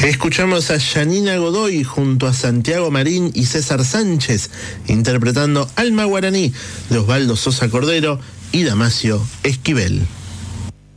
Escuchamos a Janina Godoy junto a Santiago Marín y César Sánchez interpretando Alma Guaraní de Osvaldo Sosa Cordero y Damasio Esquivel.